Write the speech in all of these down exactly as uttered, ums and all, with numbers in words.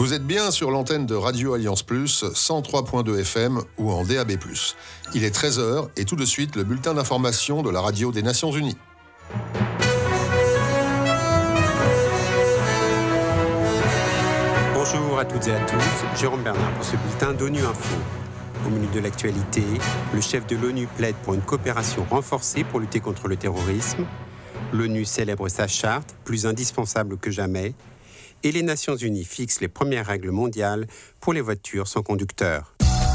Vous êtes bien sur l'antenne de Radio Alliance Plus, cent trois virgule deux F M ou en D A B plus. Il est treize heures et tout de suite le bulletin d'information de la radio des Nations Unies. Bonjour à toutes et à tous, Jérôme Bernard pour ce bulletin d'ONU Info. Au menu de l'actualité, le chef de l'ONU plaide pour une coopération renforcée pour lutter contre le terrorisme. L'ONU célèbre sa charte, plus indispensable que jamais. Et les Nations Unies fixent les premières règles mondiales pour les voitures sans conducteur.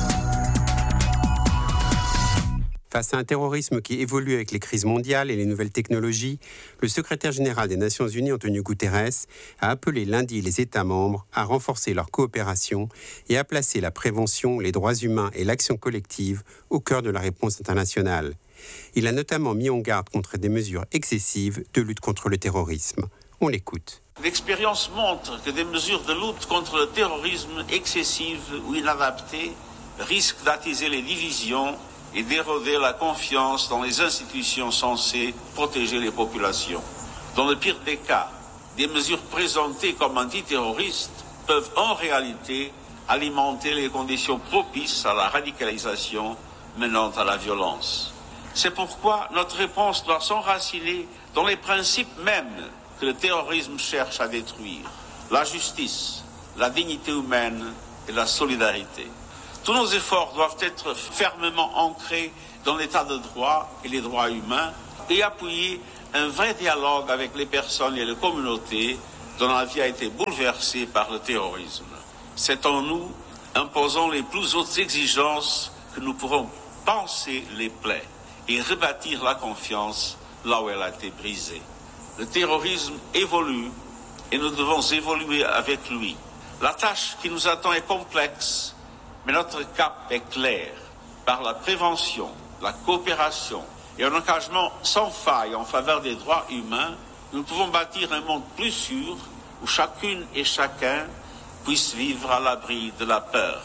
Face à un terrorisme qui évolue avec les crises mondiales et les nouvelles technologies, le secrétaire général des Nations Unies, Antonio Guterres, a appelé lundi les États membres à renforcer leur coopération et à placer la prévention, les droits humains et l'action collective au cœur de la réponse internationale. Il a notamment mis en garde contre des mesures excessives de lutte contre le terrorisme. On l'écoute. L'expérience montre que des mesures de lutte contre le terrorisme excessives ou inadaptées risquent d'attiser les divisions et d'éroder la confiance dans les institutions censées protéger les populations. Dans le pire des cas, des mesures présentées comme antiterroristes peuvent en réalité alimenter les conditions propices à la radicalisation menant à la violence. C'est pourquoi notre réponse doit s'enraciner dans les principes mêmes que le terrorisme cherche à détruire: la justice, la dignité humaine et la solidarité. Tous nos efforts doivent être fermement ancrés dans l'état de droit et les droits humains et appuyer un vrai dialogue avec les personnes et les communautés dont la vie a été bouleversée par le terrorisme. C'est en nous, imposant les plus hautes exigences, que nous pourrons panser les plaies et rebâtir la confiance là où elle a été brisée. Le terrorisme évolue et nous devons évoluer avec lui. La tâche qui nous attend est complexe, mais notre cap est clair. Par la prévention, la coopération et un engagement sans faille en faveur des droits humains, nous pouvons bâtir un monde plus sûr où chacune et chacun puisse vivre à l'abri de la peur.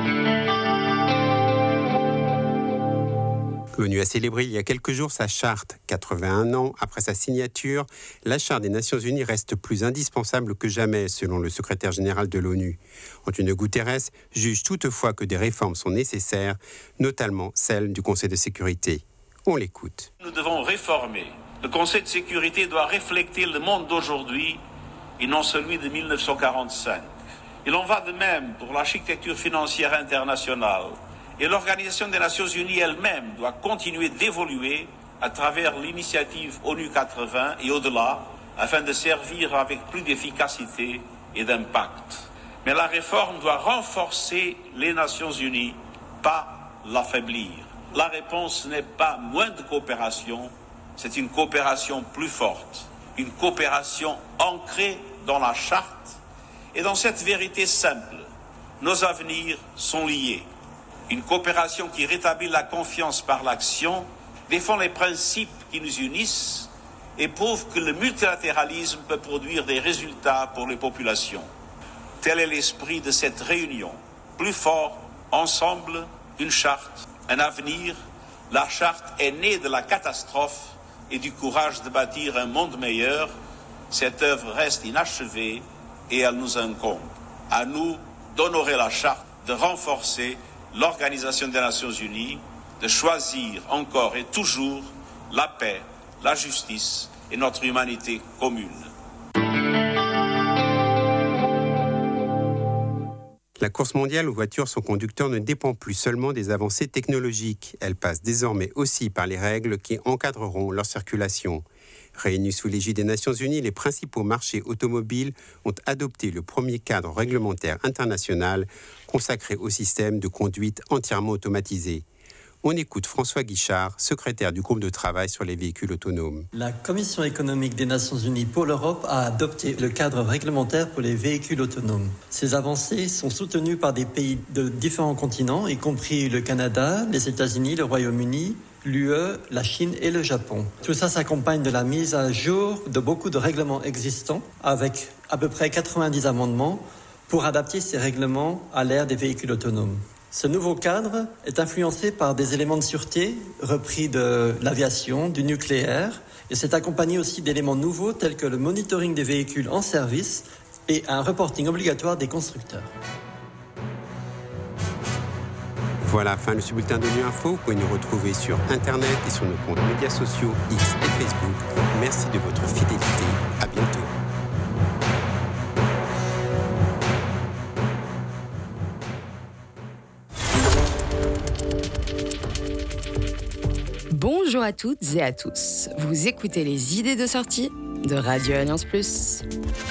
L'ONU a célébré il y a quelques jours sa charte. quatre-vingt-un ans après sa signature, la charte des Nations Unies reste plus indispensable que jamais, selon le secrétaire général de l'ONU. Antonio Guterres juge toutefois que des réformes sont nécessaires, notamment celles du Conseil de sécurité. On l'écoute. Nous devons réformer. Le Conseil de sécurité doit refléter le monde d'aujourd'hui et non celui de mille neuf cent quarante-cinq. Il en va de même pour l'architecture financière internationale. Et l'Organisation des Nations Unies elle-même doit continuer d'évoluer à travers l'initiative ONU quatre-vingts et au-delà, afin de servir avec plus d'efficacité et d'impact. Mais la réforme doit renforcer les Nations Unies, pas l'affaiblir. La réponse n'est pas moins de coopération, c'est une coopération plus forte, une coopération ancrée dans la charte et dans cette vérité simple: nos avenirs sont liés. Une coopération qui rétablit la confiance par l'action, défend les principes qui nous unissent et prouve que le multilatéralisme peut produire des résultats pour les populations. Tel est l'esprit de cette réunion. Plus fort, ensemble, une charte, un avenir. La charte est née de la catastrophe et du courage de bâtir un monde meilleur. Cette œuvre reste inachevée et elle nous incombe. À nous d'honorer la charte, de renforcer l'Organisation des Nations Unies, de choisir encore et toujours la paix, la justice et notre humanité commune. La course mondiale aux voitures sans conducteur ne dépend plus seulement des avancées technologiques. Elle passe désormais aussi par les règles qui encadreront leur circulation. Réunis sous l'égide des Nations Unies, les principaux marchés automobiles ont adopté le premier cadre réglementaire international consacré au système de conduite entièrement automatisé. On écoute François Guichard, secrétaire du groupe de travail sur les véhicules autonomes. La Commission économique des Nations Unies pour l'Europe a adopté le cadre réglementaire pour les véhicules autonomes. Ces avancées sont soutenues par des pays de différents continents, y compris le Canada, les États-Unis, le Royaume-Uni, l'U E, la Chine et le Japon. Tout ça s'accompagne de la mise à jour de beaucoup de règlements existants, avec à peu près quatre-vingt-dix amendements, pour adapter ces règlements à l'ère des véhicules autonomes. Ce nouveau cadre est influencé par des éléments de sûreté repris de l'aviation, du nucléaire, et c'est accompagné aussi d'éléments nouveaux tels que le monitoring des véhicules en service et un reporting obligatoire des constructeurs. Voilà, fin de ce bulletin de Nu Info. Vous pouvez nous retrouver sur Internet et sur nos comptes médias sociaux X et Facebook. Merci de votre fidélité. À bientôt. Bonjour à toutes et à tous. Vous écoutez les idées de sortie de Radio Alliance Plus.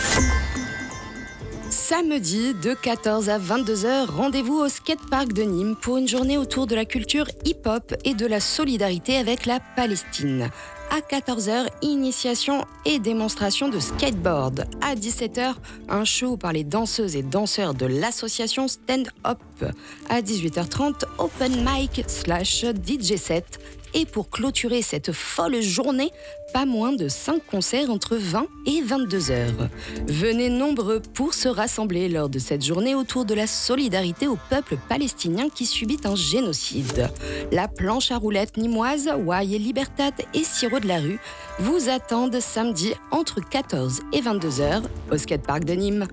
Samedi, de quatorze à vingt-deux heures, rendez-vous au skatepark de Nîmes pour une journée autour de la culture hip-hop et de la solidarité avec la Palestine. À quatorze heures, initiation et démonstration de skateboard. À dix-sept heures, un show par les danseuses et danseurs de l'association Stand Up. À dix-huit heures trente, open mic slash D J set. Et pour clôturer cette folle journée, pas moins de cinq concerts entre vingt et vingt-deux heures. Venez nombreux pour se rassembler lors de cette journée autour de la solidarité au peuple palestinien qui subit un génocide. La planche à roulettes nîmoise, Wai et Libertat et Sirop de la Rue vous attendent samedi entre quatorze et vingt-deux heures au skatepark de Nîmes.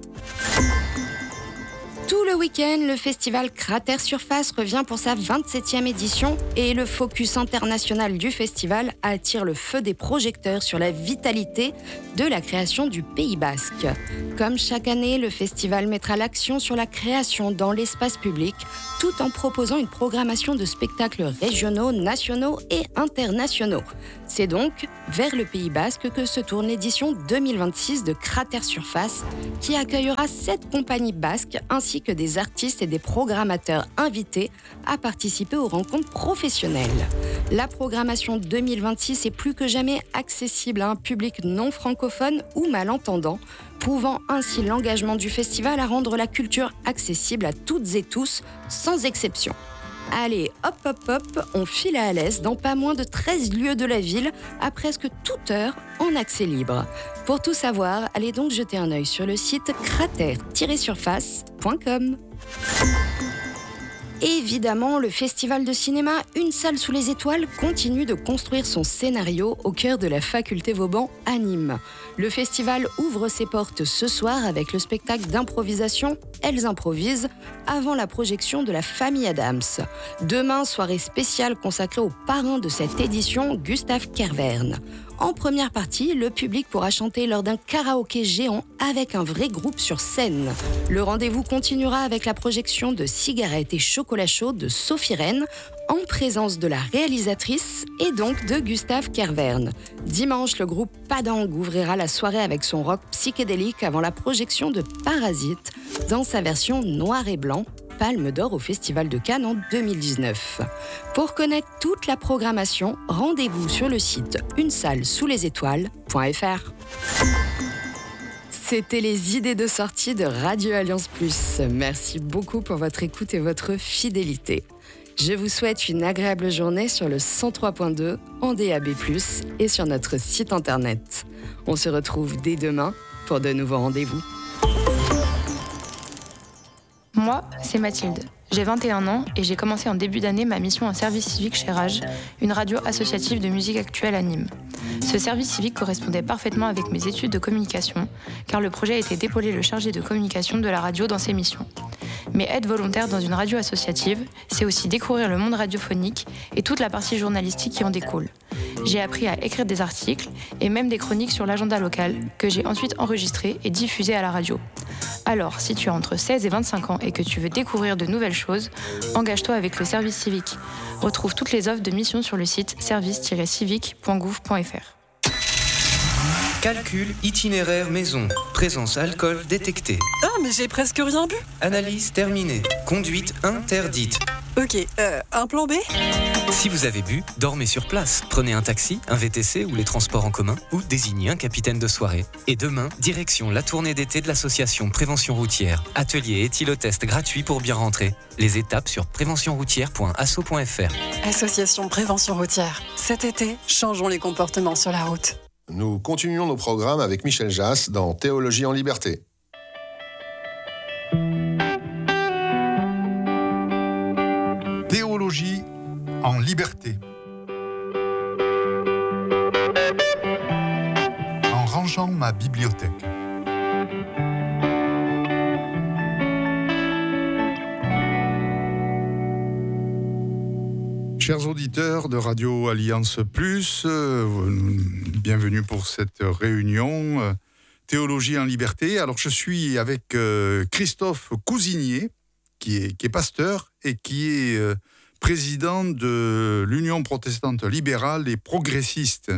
Tout le week-end, le festival Cratère Surface revient pour sa vingt-septième édition et le focus international du festival attire le feu des projecteurs sur la vitalité de la création du Pays Basque. Comme chaque année, le festival mettra l'accent sur la création dans l'espace public tout en proposant une programmation de spectacles régionaux, nationaux et internationaux. C'est donc vers le Pays Basque que se tourne l'édition deux mille vingt-six de Cratère Surface qui accueillera sept compagnies basques ainsi que des artistes et des programmateurs invités à participer aux rencontres professionnelles. La programmation deux mille vingt-six est plus que jamais accessible à un public non francophone ou malentendant, prouvant ainsi l'engagement du festival à rendre la culture accessible à toutes et tous, sans exception. Allez, hop hop hop, on file à Alès dans pas moins de treize lieux de la ville, à presque toute heure en accès libre. Pour tout savoir, allez donc jeter un œil sur le site cratère tiret surface point com. Évidemment, le festival de cinéma Une salle sous les étoiles continue de construire son scénario au cœur de la faculté Vauban à Nîmes. Le festival ouvre ses portes ce soir avec le spectacle d'improvisation Elles improvisent avant la projection de La Famille Adams. Demain, soirée spéciale consacrée au parrain de cette édition, Gustave Kervern. En première partie, le public pourra chanter lors d'un karaoké géant avec un vrai groupe sur scène. Le rendez-vous continuera avec la projection de Cigarettes et chocolat chaud de Sophie Rennes, en présence de la réalisatrice et donc de Gustave Kervern. Dimanche, le groupe Padang ouvrira la soirée avec son rock psychédélique avant la projection de Parasite dans sa version noir et blanc, Palme d'Or au Festival de Cannes en deux mille dix-neuf. Pour connaître toute la programmation, rendez-vous sur le site une salle sous les étoiles point f r. C'était les idées de sortie de Radio Alliance Plus. Merci beaucoup pour votre écoute et votre fidélité. Je vous souhaite une agréable journée sur le cent trois point deux en D A B plus, et sur notre site internet. On se retrouve dès demain pour de nouveaux rendez-vous. Moi, c'est Mathilde. J'ai vingt et un ans et j'ai commencé en début d'année ma mission en service civique chez Rage, une radio associative de musique actuelle à Nîmes. Ce service civique correspondait parfaitement avec mes études de communication, car le projet était d'épauler le chargé de communication de la radio dans ses missions. Mais être volontaire dans une radio associative, c'est aussi découvrir le monde radiophonique et toute la partie journalistique qui en découle. J'ai appris à écrire des articles et même des chroniques sur l'agenda local, que j'ai ensuite enregistrées et diffusées à la radio. Alors, si tu as entre seize et vingt-cinq ans et que tu veux découvrir de nouvelles choses, engage-toi avec le service civique. Retrouve toutes les offres de mission sur le site service tiret civique point gouv point f r. Calcul itinéraire maison. Présence alcool détectée. Ah, mais j'ai presque rien bu. Analyse terminée. Conduite interdite. Ok, euh, un plan B ? Si vous avez bu, dormez sur place. Prenez un taxi, un V T C ou les transports en commun, ou désignez un capitaine de soirée. Et demain, direction la tournée d'été de l'association Prévention Routière. Atelier éthylotest gratuit pour bien rentrer. Les étapes sur prévention routière point asso point f r. Association Prévention Routière. Cet été, changeons les comportements sur la route. Nous continuons nos programmes avec Michel Jass dans Théologie en liberté. Théologie en liberté. En rangeant ma bibliothèque. Chers auditeurs de Radio Alliance Plus, euh, bienvenue pour cette réunion euh, Théologie en liberté. Alors je suis avec euh, Christophe Cousinier, qui est, qui est pasteur et qui est euh, président de l'Union protestante libérale et progressiste.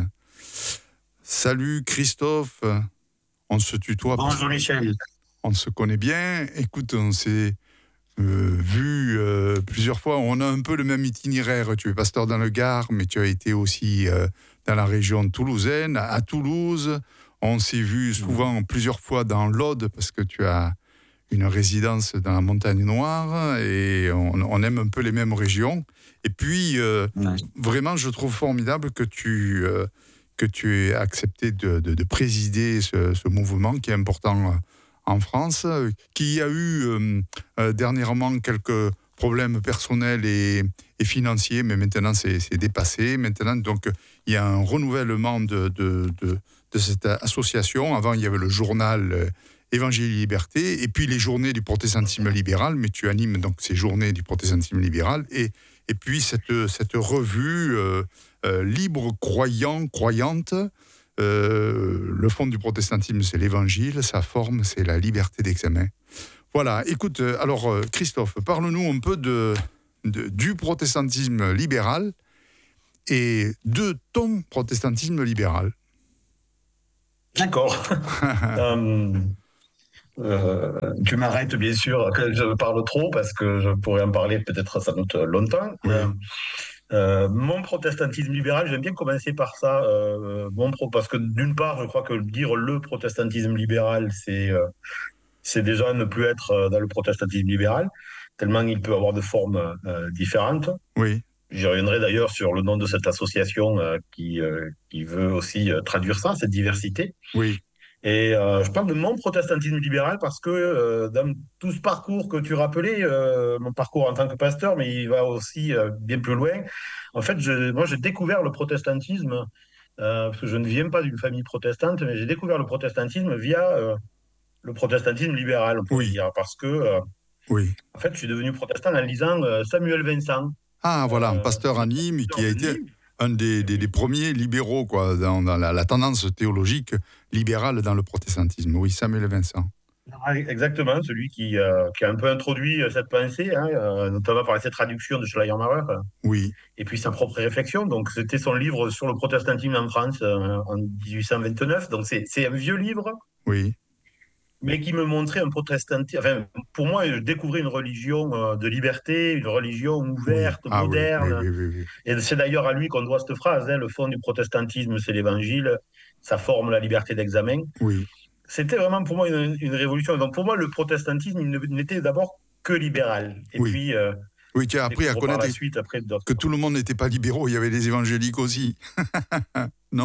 Salut Christophe, on se tutoie. Bonjour Michel. On se connaît bien. Écoute, on s'est euh, vu euh, plusieurs fois. On a un peu le même itinéraire. Tu es pasteur dans le Gard, mais tu as été aussi euh, dans la région toulousaine, à Toulouse. On s'est vu souvent, plusieurs fois dans l'Aude, parce que tu as une résidence dans la Montagne Noire, et on, on aime un peu les mêmes régions. Et puis, euh, ouais. vraiment, je trouve formidable que tu, euh, que tu aies accepté de, de, de présider ce, ce mouvement qui est important en France, qui a eu euh, euh, dernièrement quelques problèmes personnels et, et financiers, mais maintenant c'est, c'est dépassé. Maintenant, donc, il y a un renouvellement de, de, de, de cette association. Avant, il y avait le journal euh, Évangile et Liberté, et puis les journées du protestantisme libéral, mais tu animes donc ces journées du protestantisme libéral, et, et puis cette, cette revue euh, euh, libre, croyant, croyante. Euh, le fond du protestantisme, c'est l'évangile, sa forme, c'est la liberté d'examen. Voilà, écoute, alors Christophe, parle-nous un peu de, de, du protestantisme libéral et de ton protestantisme libéral. D'accord. euh, euh, tu m'arrêtes bien sûr que je parle trop, parce que je pourrais en parler peut-être sans doute longtemps. Oui. Euh, Euh, mon protestantisme libéral, j'aime bien commencer par ça, euh, mon pro, parce que d'une part, je crois que dire le protestantisme libéral, c'est, euh, c'est déjà ne plus être dans le protestantisme libéral, tellement il peut avoir de formes euh, différentes. Oui. J'y reviendrai d'ailleurs sur le nom de cette association euh, qui, euh, qui veut aussi euh, traduire ça, cette diversité. Oui. Et euh, je parle de mon protestantisme libéral parce que euh, dans tout ce parcours que tu rappelais, euh, mon parcours en tant que pasteur, mais il va aussi euh, bien plus loin. En fait, je, moi, j'ai découvert le protestantisme, euh, parce que je ne viens pas d'une famille protestante, mais j'ai découvert le protestantisme via euh, le protestantisme libéral, on pourrait Oui. dire, parce que, euh, oui. en fait, je suis devenu protestant en lisant euh, Samuel Vincent. Ah, voilà, un pasteur à Nîmes qui a été un des, des, des premiers libéraux quoi, dans, dans la, la tendance théologique libérale dans le protestantisme. Oui, Samuel Vincent. Exactement, celui qui, euh, qui a un peu introduit cette pensée, hein, euh, notamment par cette traduction de Schleiermacher. Oui. Et puis sa propre réflexion. Donc, c'était son livre sur le protestantisme en France euh, en dix-huit cent vingt-neuf. Donc, c'est, c'est un vieux livre. Oui. Mais qui me montrait un protestantisme. Enfin, pour moi, je découvrais une religion euh, de liberté, une religion ouverte, oui. Ah, moderne. Oui, oui, oui, oui. Et c'est d'ailleurs à lui qu'on doit cette phrase, hein, le fond du protestantisme, c'est l'évangile, ça forme la liberté d'examen. Oui. C'était vraiment pour moi une, une révolution. Donc pour moi, le protestantisme, il n'était d'abord que libéral. Et oui. puis. Euh, oui, tu as appris à connaître suite, après, que tout le monde n'était pas libéraux, il y avait des évangéliques aussi. Non ?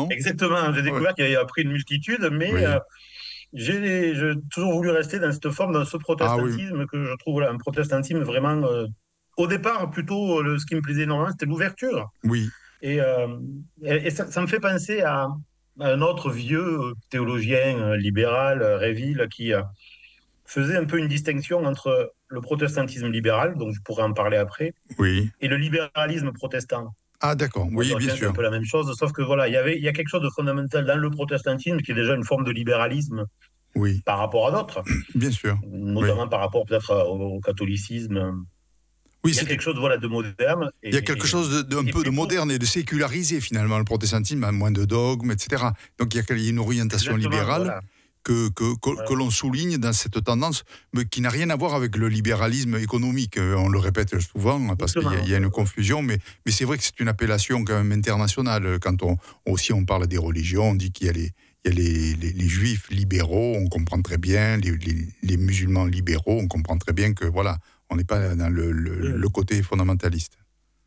Exactement, j'ai découvert ouais. qu'il y avait appris une multitude, mais oui. euh, j'ai, j'ai toujours voulu rester dans cette forme, dans ce protestantisme ah, oui. que je trouve là, un protestantisme vraiment. Euh, au départ, plutôt, le, ce qui me plaisait énormément, c'était l'ouverture. Oui. Et, euh, et, et ça, ça me fait penser à un autre vieux théologien euh, libéral, euh, Réville, qui euh, faisait un peu une distinction entre le protestantisme libéral, donc je pourrais en parler après, oui. et le libéralisme protestant. Ah d'accord, oui, donc, bien c'est sûr. un peu la même chose, sauf que voilà, il y avait, il y a quelque chose de fondamental dans le protestantisme qui est déjà une forme de libéralisme oui. par rapport à d'autres. Bien sûr. Notamment oui. par rapport peut-être au, au catholicisme. Oui, il y a c'est quelque chose voilà, de moderne. Et, il y a quelque chose de, de, un peu de moderne et de sécularisé finalement, le protestantisme a moins de dogmes, et cetera. Donc il y a une orientation Exactement, libérale voilà. que, que, que, voilà. que l'on souligne dans cette tendance, mais qui n'a rien à voir avec le libéralisme économique. On le répète souvent parce Exactement. qu'il y a, y a une confusion, mais, mais c'est vrai que c'est une appellation quand même internationale. Quand on, aussi on parle des religions, on dit qu'il y a les... Il y a les, les, les juifs libéraux, on comprend très bien, les, les, les musulmans libéraux, on comprend très bien que voilà, on n'est pas dans le, le, oui. le côté fondamentaliste.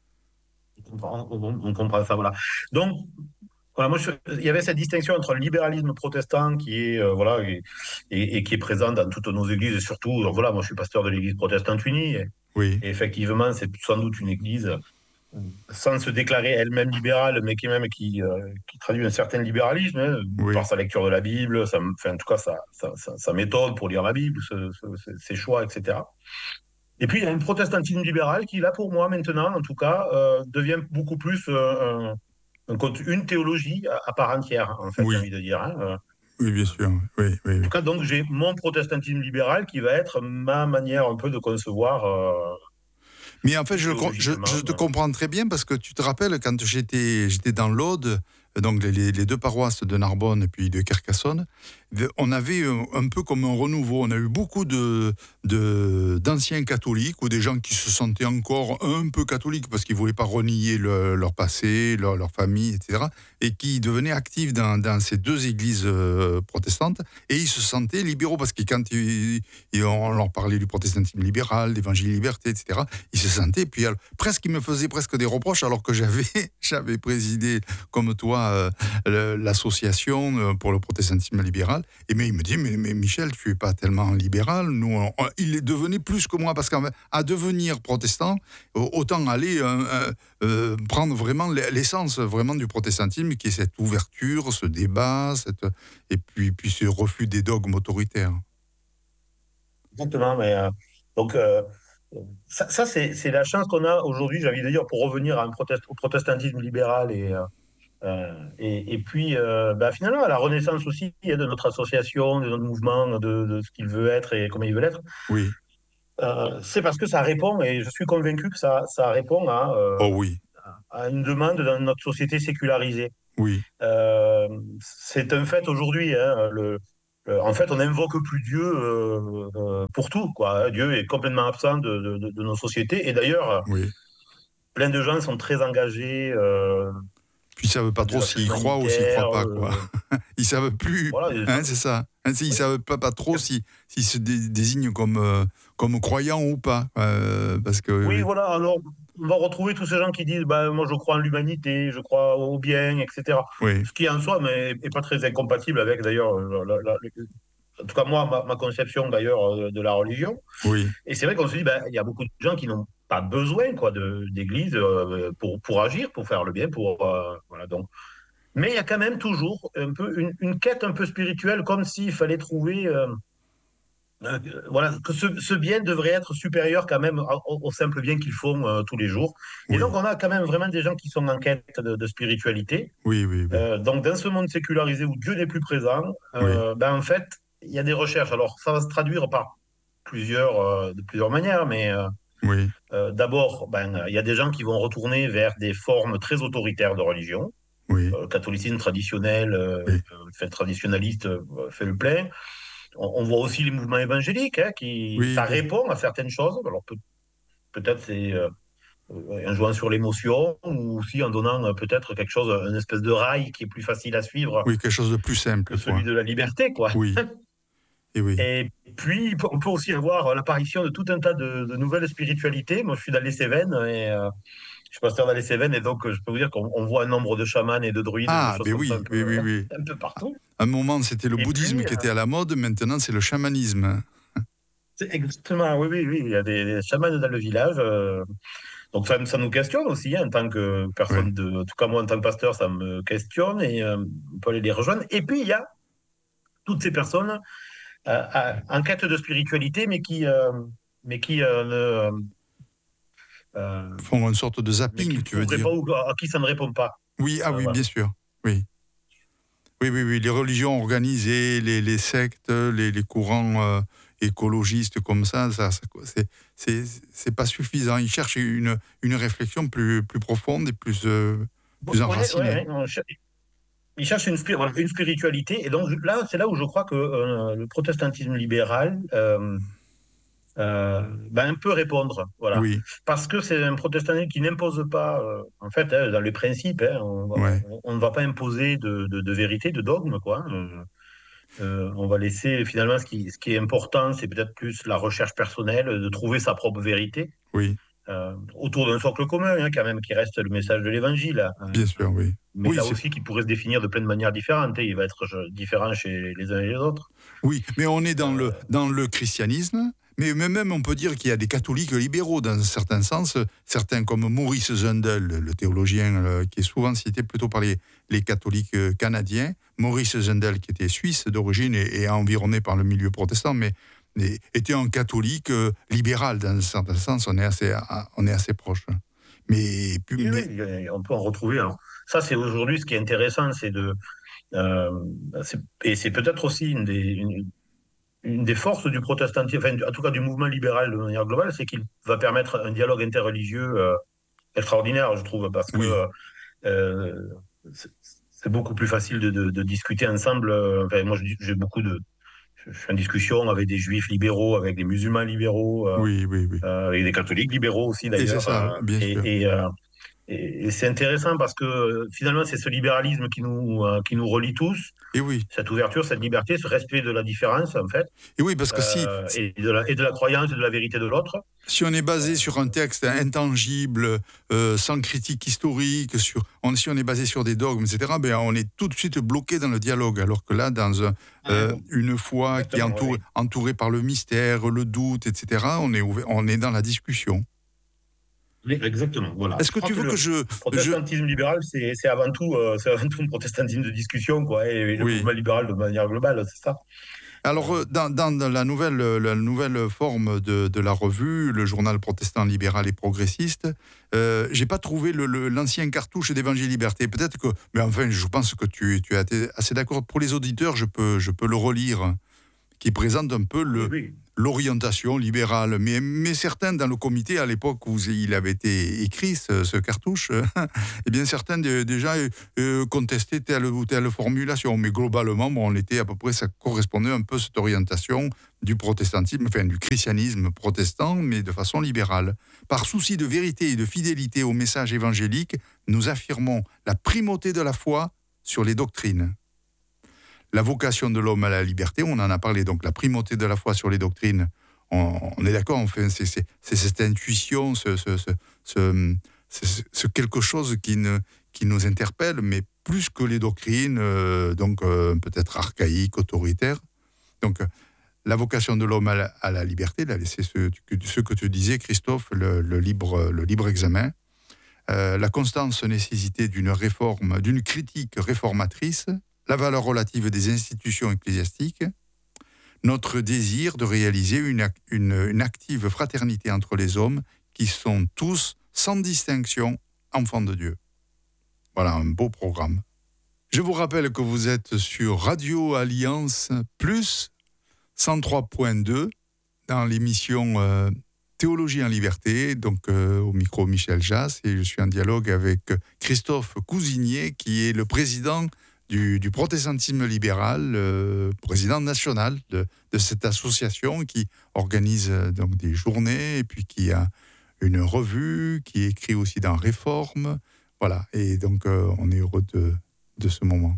On comprend, on, on comprend ça, voilà. Donc, voilà, moi, je, il y avait cette distinction entre le libéralisme protestant qui est, euh, voilà, et, et, et qui est présent dans toutes nos églises, et surtout, donc, voilà, moi je suis pasteur de l'église protestante unie, et, oui. et effectivement, c'est sans doute une église sans se déclarer elle-même libérale, mais qui même qui, euh, qui traduit un certain libéralisme hein, oui. par sa lecture de la Bible, ça, enfin, en tout cas sa, sa, sa, sa méthode pour lire la Bible, ce, ce, ses choix, et cetera. Et puis, il y a un protestantisme libéral qui, là, pour moi, maintenant, en tout cas, euh, devient beaucoup plus euh, un, un, une théologie à, à part entière, en fait, oui. j'ai envie de dire. Hein. Oui, bien sûr. Oui, oui, oui. En tout cas, donc, j'ai mon protestantisme libéral qui va être ma manière un peu de concevoir. Euh, Mais en fait, je, je, je te comprends très bien parce que tu te rappelles, quand j'étais, j'étais dans l'Aude, donc les, les deux paroisses de Narbonne et puis de Carcassonne, on avait un peu comme un renouveau. On a eu beaucoup de, de, d'anciens catholiques ou des gens qui se sentaient encore un peu catholiques parce qu'ils ne voulaient pas renier le, leur passé, leur, leur famille, et cetera, et qui devenaient actifs dans, dans ces deux églises euh, protestantes. Et ils se sentaient libéraux parce que quand ils, ils, on leur parlait du protestantisme libéral, d'évangile liberté, et cetera, ils se sentaient. Puis alors, presque, ils me faisaient presque des reproches alors que j'avais, j'avais présidé, comme toi, euh, l'association pour le protestantisme libéral. Et mais il me dit, mais, mais Michel, tu es pas tellement libéral. Nous, on, on, il est devenu plus que moi, parce qu'à devenir protestant, autant aller euh, euh, prendre vraiment l'essence vraiment du protestantisme, qui est cette ouverture, ce débat, cette, et puis, puis ce refus des dogmes autoritaires. Exactement, mais euh, donc euh, ça, ça c'est, c'est la chance qu'on a aujourd'hui, j'ai envie de dire, pour revenir à un protest, au protestantisme libéral et euh, Euh, et, et puis, euh, bah, finalement, à la renaissance aussi de notre association, de notre mouvement, de, de ce qu'il veut être et comment il veut l'être, oui. euh, c'est parce que ça répond, et je suis convaincu que ça, ça répond à, euh, oh oui. à une demande dans notre société sécularisée. Oui. Euh, c'est un fait aujourd'hui. Hein, le, le, en fait, on n'invoque plus Dieu euh, euh, pour tout, quoi. Dieu est complètement absent de, de, de, de nos sociétés. Et d'ailleurs, oui. plein de gens sont très engagés. Euh, Puis ils ne savent pas trop s'ils croient ou s'ils ne croient pas, quoi. Euh... ils ne savent plus, voilà, hein, c'est ça. Hein, ils ne oui. savent pas, pas trop s'ils si, si se dé, désignent comme, euh, comme croyants ou pas. Euh, parce que, oui, oui, voilà, alors on va retrouver tous ces gens qui disent bah, « moi je crois en l'humanité, je crois au bien, et cetera » Oui. Ce qui en soi n'est pas très incompatible avec d'ailleurs, la, la, la, en tout cas moi, ma, ma conception d'ailleurs de la religion. Oui. Et c'est vrai qu'on se dit, bah, il y a beaucoup de gens qui n'ont pas besoin quoi, d'église euh, pour, pour agir, pour faire le bien, pour... Euh, voilà, donc... Mais il y a quand même toujours un peu une, une quête un peu spirituelle, comme s'il fallait trouver... Euh, euh, voilà, que ce, ce bien devrait être supérieur quand même au, au simple bien qu'ils font euh, tous les jours. Oui. Et donc on a quand même vraiment des gens qui sont en quête de, de spiritualité. Oui, oui, oui. Euh, donc dans ce monde sécularisé où Dieu n'est plus présent, euh, oui. ben, en fait, il y a des recherches. Alors ça va se traduire par plusieurs, euh, de plusieurs manières, mais euh, oui. euh, d'abord, ben, il y a des gens qui vont retourner vers des formes très autoritaires de religion. Oui. Euh, catholicisme traditionnel, euh, oui. fait traditionnaliste, euh, fait le plein. On, on voit aussi les mouvements évangéliques, hein, qui oui, ça oui. répond à certaines choses. Alors peut, peut-être c'est euh, en jouant sur l'émotion, ou aussi en donnant euh, peut-être quelque chose, une espèce de rail qui est plus facile à suivre. Oui, quelque chose de plus simple. Que celui de la liberté, quoi. Oui. Et, oui. Et puis, on peut aussi avoir l'apparition de tout un tas de, de nouvelles spiritualités. Moi, je suis dans les Cévennes et euh, je suis pasteur dans les Cévennes, et donc je peux vous dire qu'on voit un nombre de chamans et de druides. Ah, mais oui, un peu, oui, oui, oui. Un peu partout. À un moment, c'était le et bouddhisme puis, qui était à la mode, maintenant, c'est le chamanisme. C'est exactement, oui, oui, oui. Il y a des, des chamans dans le village. Euh, donc, ça, ça nous questionne aussi, hein, en tant que personne oui. de. En tout cas, moi, en tant que pasteur, ça me questionne et euh, on peut aller les rejoindre. Et puis, il y a toutes ces personnes euh, en quête de spiritualité, mais qui. Euh, mais qui euh, ne. Euh, font une sorte de zapping, tu veux dire. Pas, ou à qui ça ne répond pas. Oui, ah euh, oui, voilà. bien sûr. Oui. Oui, oui, oui. Les religions organisées, les, les sectes, les, les courants euh, écologistes comme ça, ça, ça c'est, c'est pas suffisant. Ils cherchent une, une réflexion plus, plus profonde et plus, euh, plus enracinée. Ouais, ouais, ils cherchent une, une spiritualité. Et donc là, c'est là où je crois que euh, le protestantisme libéral... Euh, Euh, ben, peut répondre, voilà. Oui. Parce que c'est un protestantisme qui n'impose pas, euh, en fait, hein, dans les principes, hein, on, ouais. on, on ne va pas imposer de, de, de vérité, de dogme, quoi. Euh, euh, on va laisser, finalement, ce qui, ce qui est important, c'est peut-être plus la recherche personnelle, de trouver sa propre vérité. Oui. Euh, autour d'un socle commun, hein, quand même, qui reste le message de l'Évangile. Hein. Bien sûr, oui. Mais oui, là c'est... aussi, qui pourrait se définir de plein de manières différentes. Il va être différent chez les uns et les autres. Oui, mais on est dans, euh... le, dans le christianisme. Mais même, on peut dire qu'il y a des catholiques libéraux, dans un certain sens. Certains, comme Maurice Zundel, le théologien euh, qui est souvent cité plutôt par les, les catholiques euh, canadiens. Maurice Zundel, qui était suisse d'origine et, et environné par le milieu protestant, mais, était un catholique euh, libéral, dans un certain sens, on est assez, on est assez proche. Mais, oui, mais... oui, on peut en retrouver. Alors, ça, c'est aujourd'hui ce qui est intéressant, c'est de... Euh, c'est, et c'est peut-être aussi une des, une, une des forces du protestantisme, enfin, en tout cas du mouvement libéral de manière globale, c'est qu'il va permettre un dialogue interreligieux euh, extraordinaire, je trouve, parce que... Oui. Euh, c'est, c'est beaucoup plus facile de, de, de discuter ensemble. Enfin, moi, j'ai beaucoup de... Je suis en discussion avec des juifs libéraux, avec des musulmans libéraux, euh, oui, oui, oui. Euh, avec des catholiques libéraux aussi d'ailleurs. Et c'est ça, euh, bien et, sûr. Et, euh, et, et c'est intéressant parce que finalement, c'est ce libéralisme qui nous, euh, qui nous relie tous. Et oui. Cette ouverture, cette liberté, ce respect de la différence, en fait. Et oui, parce que euh, si... Et de, la, et de la croyance et de la vérité de l'autre. Si on est basé sur un texte intangible, euh, sans critique historique, sur, on, si on est basé sur des dogmes, et cetera, ben on est tout de suite bloqué dans le dialogue. Alors que là, dans un, euh, une foi qui est entourée, oui. entourée par le mystère, le doute, et cetera, on est, ouvert, on est dans la discussion. Oui, exactement. Voilà. Est-ce que je tu veux que que le je... protestantisme je... libéral, c'est, c'est, avant tout, euh, c'est avant tout un protestantisme de discussion, quoi, et le oui. mouvement libéral de manière globale, c'est ça. Alors, dans, dans la, nouvelle, la nouvelle forme de, de la revue, le journal protestant libéral et progressiste, euh, j'ai pas trouvé le, le, l'ancien cartouche d'Évangile Liberté. Peut-être que, mais enfin, je pense que tu, tu es assez d'accord. Pour les auditeurs, je peux, je peux le relire, qui présente un peu le, oui. l'orientation libérale. Mais, mais certains dans le comité, à l'époque où il avait été écrit, ce, ce cartouche, eh bien certains de, déjà euh, contestaient telle ou telle formulation. Mais globalement, bon, on était à peu près, ça correspondait un peu à cette orientation du protestantisme, enfin du christianisme protestant, mais de façon libérale. Par souci de vérité et de fidélité au message évangélique, nous affirmons la primauté de la foi sur les doctrines. La vocation de l'homme à la liberté, on en a parlé, donc la primauté de la foi sur les doctrines, on, on est d'accord, enfin, c'est, c'est, c'est cette intuition, ce, ce, ce, ce, ce, ce quelque chose qui, ne, qui nous interpelle, mais plus que les doctrines, euh, donc euh, peut-être archaïques, autoritaires. Donc la vocation de l'homme à la, à la liberté, c'est ce, ce que tu disais, Christophe, le, le, libre, le libre examen, euh, la constante nécessité d'une réforme, d'une critique réformatrice, la valeur relative des institutions ecclésiastiques, notre désir de réaliser une, une, une active fraternité entre les hommes qui sont tous, sans distinction, enfants de Dieu. Voilà, un beau programme. Je vous rappelle que vous êtes sur Radio Alliance Plus, cent trois point deux, dans l'émission euh, Théologie en liberté, donc euh, au micro Michel Jass, et je suis en dialogue avec Christophe Cousinier, qui est le président Du, du protestantisme libéral, euh, président national de, de cette association qui organise euh, donc des journées et puis qui a une revue, qui écrit aussi dans Réforme. Voilà, et donc euh, on est heureux de, de ce moment.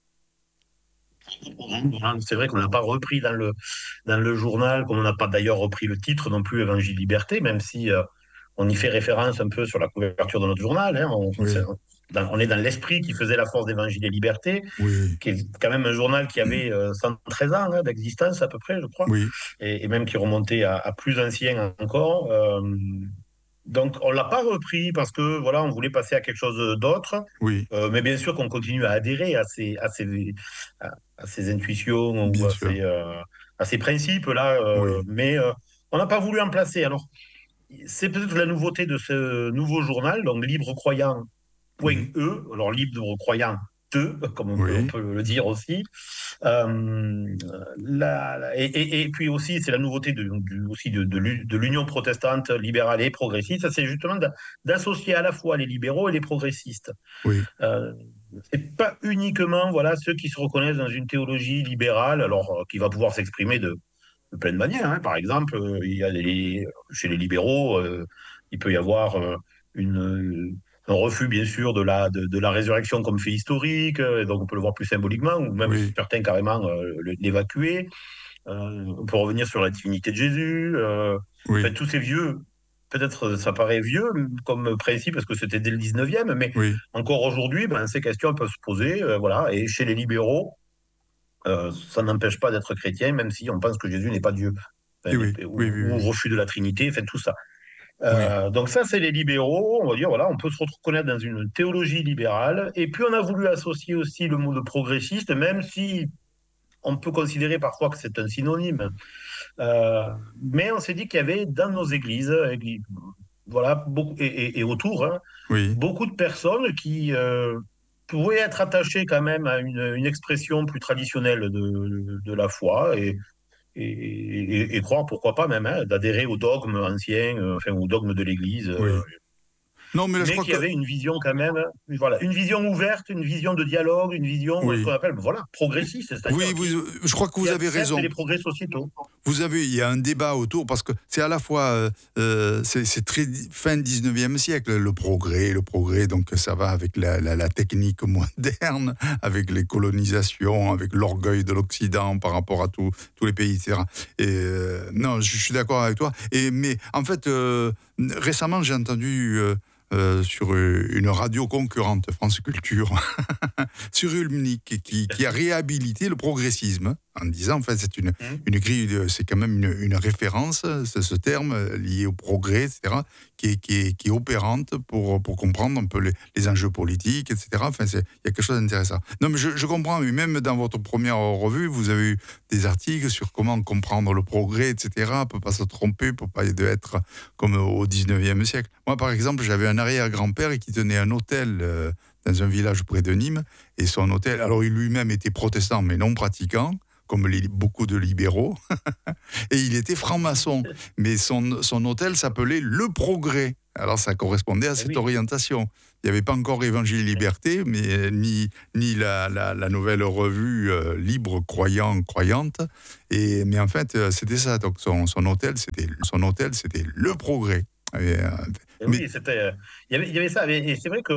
C'est vrai qu'on n'a pas repris dans le, dans le journal, comme on n'a pas d'ailleurs repris le titre non plus, Évangile Liberté, même si euh, on y fait référence un peu sur la couverture de notre journal. Hein, on, oui. Dans, on est dans l'esprit qui faisait la force d'Évangile et Liberté, oui. qui est quand même un journal qui avait euh, cent treize ans hein, d'existence à peu près, je crois, oui. et, et même qui remontait à, à plus ancien encore. Euh, donc on l'a pas repris parce que voilà, on voulait passer à quelque chose d'autre. Oui. Euh, mais bien sûr qu'on continue à adhérer à ces, à ces, à, à ces intuitions bien ou à sûr. ces, euh, à ces principes là. Euh, oui. Mais euh, on n'a pas voulu en placer. Alors c'est peut-être la nouveauté de ce nouveau journal, donc Libre Croyant. Oui. E, alors libre croyant deux, comme on, oui. peut, on peut le dire aussi. Euh, la, et, et, et puis aussi, c'est la nouveauté de, du, aussi de, de, de l'Union protestante libérale et progressiste, c'est justement d'associer à la fois les libéraux et les progressistes. Oui. Euh, c'est pas uniquement voilà, ceux qui se reconnaissent dans une théologie libérale, alors euh, qui va pouvoir s'exprimer de, de plein de manières. Hein. Par exemple, euh, il y a des, chez les libéraux, euh, il peut y avoir euh, une... un refus, bien sûr, de la, de, de la résurrection comme fait historique, euh, donc on peut le voir plus symboliquement, ou même oui. certains carrément euh, l'évacuer. Euh, on peut revenir sur la divinité de Jésus. Euh, oui. enfin, tous ces vieux, peut-être ça paraît vieux comme principe, parce que c'était dès le dix-neuvième, mais oui. encore aujourd'hui, ben, ces questions peuvent se poser. Euh, voilà. Et chez les libéraux, euh, ça n'empêche pas d'être chrétien, même si on pense que Jésus n'est pas Dieu. Enfin, oui. ou, oui, oui, ou oui. refus de la Trinité, enfin, tout ça. Euh, oui. Donc ça, c'est les libéraux. On va dire, voilà, on peut se reconnaître dans une théologie libérale. Et puis, on a voulu associer aussi le mot de progressiste, même si on peut considérer parfois que c'est un synonyme. Euh, mais on s'est dit qu'il y avait dans nos églises, églises voilà, beaucoup, et, et, et autour, hein, Oui. beaucoup de personnes qui euh, pouvaient être attachées quand même à une, une expression plus traditionnelle de, de la foi et, et, et, et croire, pourquoi pas même, hein, d'adhérer aux dogmes anciens, euh, enfin aux dogmes de l'Église. Oui. Euh, Non, mais là, je mais crois qui que... avait une vision quand même, voilà, une vision ouverte, une vision de dialogue, une vision, Oui. ce qu'on appelle, voilà, progressiste, c'est-à-dire Oui, qui, vous, je crois que vous qui avez accepte raison. les progrès sociétaux. Vous avez, il y a un débat autour, parce que c'est à la fois, euh, c'est, c'est très fin dix-neuvième siècle, le progrès, le progrès, donc ça va avec la, la, la technique moderne, avec les colonisations, avec l'orgueil de l'Occident par rapport à tout, tous les pays, et cetera. Et euh, non, je, je suis d'accord avec toi. Et, mais en fait, euh, récemment, j'ai entendu... Euh, Euh, sur une radio concurrente, France Culture, sur Ulmnik, qui, qui a réhabilité le progressisme, en disant, en fait, c'est une, mmh. une grille, de, c'est quand même une, une référence, c'est ce terme lié au progrès, et cetera, qui est, qui est, qui est opérante pour, pour comprendre un peu les, les enjeux politiques, et cetera. Enfin, c'est, il y a quelque chose d'intéressant. Non, mais je, je comprends, mais même dans votre première revue, vous avez eu des articles sur comment comprendre le progrès, et cetera. On ne peut pas se tromper, on ne peut pas être comme au dix-neuvième siècle. Moi, par exemple, j'avais un arrière-grand-père qui tenait un hôtel euh, dans un village près de Nîmes, et son hôtel, alors il lui-même était protestant, mais non pratiquant, comme les, beaucoup de libéraux, et il était franc-maçon, mais son, son hôtel s'appelait Le Progrès. Alors ça correspondait à cette oui. orientation. Il n'y avait pas encore Évangile et Liberté, mais ni, ni la, la, la nouvelle revue euh, Libre, Croyant, Croyante, et, mais en fait, c'était ça. Donc son, son, hôtel, c'était, son hôtel, c'était Le Progrès. Et, euh, mais... Oui, c'était, il y avait, il y avait ça, et c'est vrai que